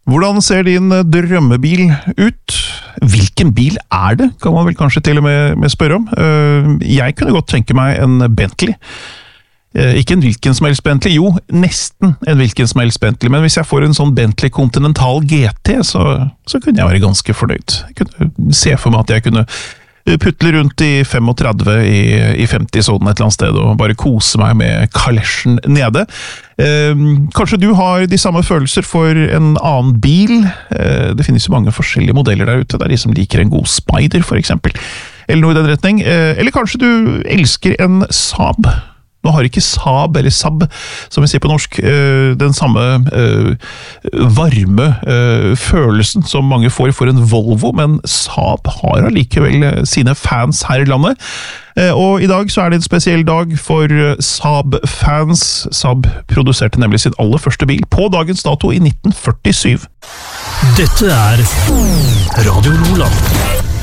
Hvordan ser din drømmebil ut? Hvilken bil er det, kan man vel kanskje til og med spørre om. Jeg kunne godt tenke meg en Bentley. Ikke en hvilken som helst Bentley, jo, nesten en hvilken som helst Bentley, men hvis jeg får en sånn Bentley Continental GT, så kunne jeg være ganske fornøyd. Jeg kunne se for meg at jeg kunne putle rundt i 35 i 50-sonen et eller annet sted, og bare kose meg med kalesjen nede. Kanskje du har de samme følelser for en annen bil? Det finnes jo mange forskjellige modeller der ute, det er de som liker en god Spider, for eksempel, eller noe i den retning. Eller kanskje du elsker en Saab? Nå har ikke Saab, eller Saab, som vi sier på norsk, den samme varme følelsen som mange får for en Volvo, men Saab har allikevel sine fans her i landet. Og i dag så er det en spesiell dag for Saab-fans. Saab produserte nemlig sin aller første bil på dagens dato i 1947. Dette er Radio Nordland.